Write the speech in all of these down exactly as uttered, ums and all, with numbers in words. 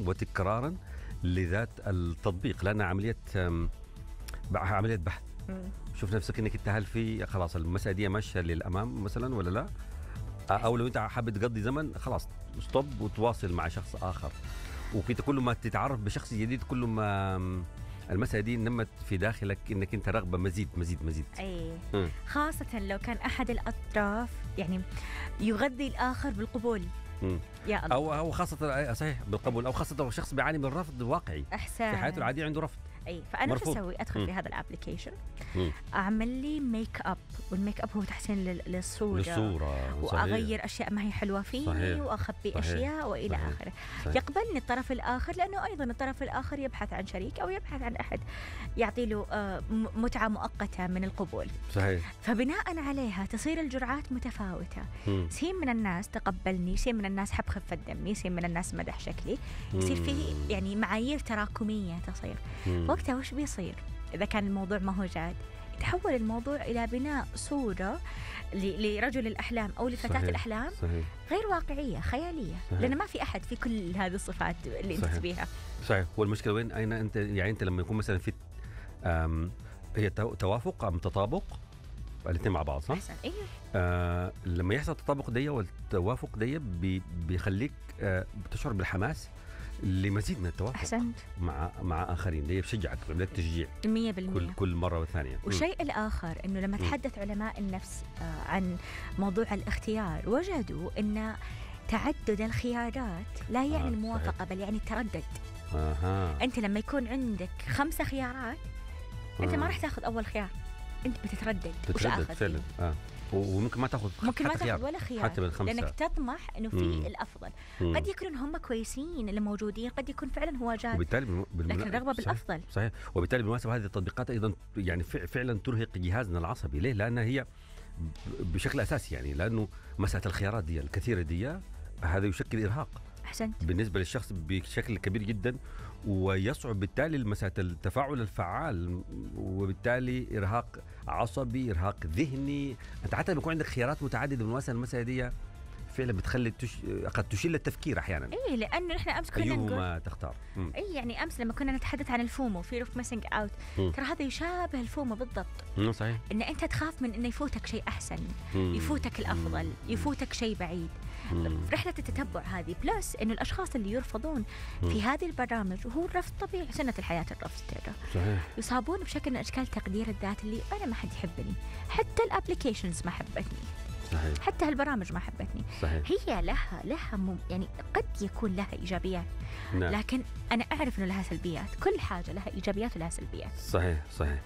وتكرارا لذات التطبيق، لأنها عملية عملية بحث. شوف نفسك انك انت هل في خلاص المسألة دي ماشية للأمام مثلا ولا لا، أو لو انت حابب تقضي زمن خلاص ستوب وتواصل مع شخص آخر. وكنت كل ما تتعرف بشخص جديد كل ما المسألة دي نمت في داخلك انك انت رغبة مزيد مزيد مزيد. اي م. خاصة لو كان احد الاطراف يعني يغذي الاخر بالقبول. م. يا الله. او او خاصة صحيح بالقبول، او خاصة لو شخص بيعاني من الرفض واقعي. احسن. في حياته العادية عنده رفض. اي فانا شو اسوي؟ ادخل م. في هذا الابلكيشن، اعمل لي ميك اب، والميك اب هو تحسين للصوره للصوره، واغير اشياء ما هي حلوه فيني، صحيح. واخبي صحيح. اشياء والى اخره. يقبلني الطرف الاخر، لانه ايضا الطرف الاخر يبحث عن شريك او يبحث عن احد يعطي له متعه مؤقته من القبول. صحيح. فبناء عليها تصير الجرعات متفاوته. سين من الناس تقبلني، سين من الناس حب خفه دمي، سين من الناس مدح شكلي، يصير فيه يعني معايير تراكميه تصير. وقتها وش بيصير؟ إذا كان الموضوع ما هو جاد، يتحول الموضوع إلى بناء صورة لرجل الأحلام أو لفتاة صحيح. الأحلام صحيح. غير واقعية، خيالية، صحيح. لأن ما في أحد في كل هذه الصفات اللي أنت تبيها. صحيح. والمشكلة وين؟ أين أنت يعني أنت لما يكون مثلا في هي توافق أم تطابق الاثنين مع بعض، صح؟ أحسن. إيه؟ آه لما يحصل التطابق دي والتوافق دي بي بيخليك آه بتشعر بالحماس لمزيد من التوافق. أحسنت. مع مع آخرين، ده بشجعك، بيعملك تشجيع مية بالمية كل كل مرة والثانية. والشيء الآخر إنه لما تحدث علماء النفس آه عن موضوع الاختيار، وجدوا إن تعدد الخيارات لا يعني آه الموافقة صحيح. بل يعني التردد. آه. أنت لما يكون عندك خمسة خيارات أنت آه. ما راح تأخذ أول خيار، أنت بتتردد. بتتردد فعلا. آه. وممكن ما تاخذ ممكن ما تاخذ ولا خيار حتى بالخمسة، لأنك تطمح إنه في مم. الأفضل. مم. قد يكونون هم كويسين اللي موجودين، قد يكون فعلا هو جاد، وبالتالي بالم... لكن الرغبة بالأفضل. صحيح. وبالتالي بالمناسبة هذه التطبيقات أيضا يعني فعلا ترهق جهازنا العصبي. ليه؟ لأنها هي بشكل أساسي يعني لأنه مسألة الخيارات دي الكثيرة دي هذا يشكل إرهاق. أحسنت. بالنسبة للشخص بشكل كبير جدا، ويصعب بالتالي مسألة التفاعل الفعال، وبالتالي إرهاق عصبي، إرهاق ذهني. أنت حتى بيكون عندك خيارات متعددة بالمسألة المسألة دي فعلا بتخلي تش... قد تشيل للتفكير أحيانا. إيه لأنه نحن أمس كنا نقول أيهما تختار. إيه يعني أمس لما كنا نتحدث عن الفومو fear of missing out، ترى هذا يشابه الفومو بالضبط. مم. صحيح. إن أنت تخاف من إنه يفوتك شيء أحسن، مم. يفوتك الأفضل، مم. يفوتك شيء بعيد. مم. رحلة التتبع هذه بلس إنه الأشخاص اللي يرفضون مم. في هذه البرامج، وهو الرفض طبيعي، سنة الحياة الرفض ترى. صحيح. يصابون بشكل من أشكال تقدير الذات اللي أنا ما حد يحبني، حتى الابليكيشنز ما حبتني. صحيح. حتى هالبرامج ما حبتني. صحيح. هي لها لها مم يعني قد يكون لها إيجابيات، نعم. لكن أنا أعرف إنه لها سلبيات. كل حاجة لها إيجابيات ولها سلبيات. صحيح صحيح.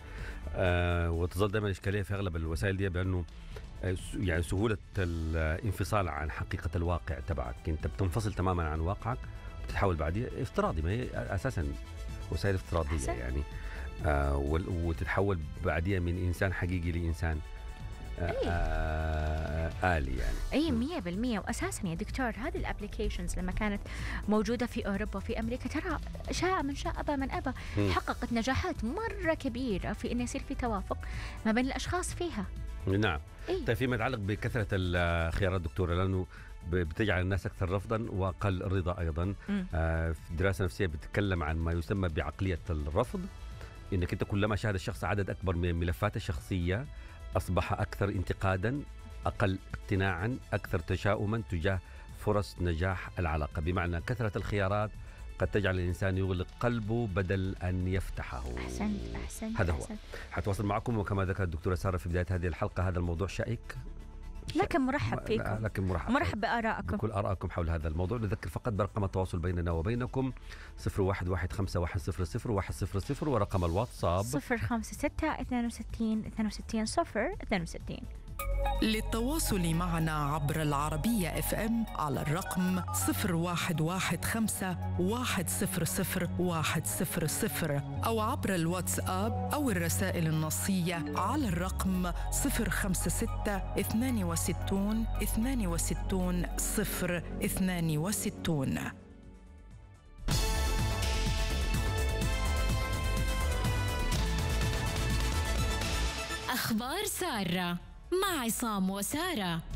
آه وتظل دائما الإشكالية في أغلب الوسائل دي بأنه يعني سهولة الانفصال عن حقيقة الواقع تبعك. أنت بتنفصل تماما عن واقعك، بتتحول بعدين افتراضي، ما هي أساسا وسائل افتراضية حسن. يعني آه وتتحول بعدين من إنسان حقيقي لإنسان آه آلي يعني. أي مية بالمية. وأساسا يا دكتور هذه الابليكيشنز لما كانت موجودة في أوروبا وفي أمريكا، ترى شاء من شاء أبى من أبى، م. حققت نجاحات مرة كبيرة في إنه يصير في توافق ما بين الأشخاص فيها. نعم. إيه؟ طيب فيما يتعلق بكثرة الخيارات دكتورة، لأنه بتجعل الناس أكثر رفضا وأقل رضا أيضا. آه في دراسة نفسية بتتكلم عن ما يسمى بعقلية الرفض، إنك أنت كلما شاهد الشخص عدد أكبر من الملفات الشخصية أصبح أكثر انتقادا، أقل اقتناعا، أكثر تشاؤما تجاه فرص نجاح العلاقة. بمعنى كثرة الخيارات قد تجعل الإنسان يغلق قلبه بدل أن يفتحه. أحسنت أحسنت. هذا هو. حتواصل معكم، وكما ذكرت الدكتورة سارة في بداية هذه الحلقة هذا الموضوع شائك، لكن مرحب فيكم، لكن مرحب, مرحب بآرائكم، بكل آرائكم حول هذا الموضوع. نذكر فقط برقم التواصل بيننا وبينكم صفر واحد واحد خمسة واحد صفر صفر واحد صفر صفر، ورقم الواتساب صفر خمسة ستة اثنين وستين اثنين وستين صفر اثنين وستين. للتواصل معنا عبر العربية اف ام على الرقم صفر واحد واحد خمسة واحد صفر صفر واحد صفر صفر، أو عبر الواتساب أو الرسائل النصية على الرقم صفر خمسة ستة اثنين وستين اثنين وستين صفر اثنين وستين. أخبار سارة مع عصام وسارة.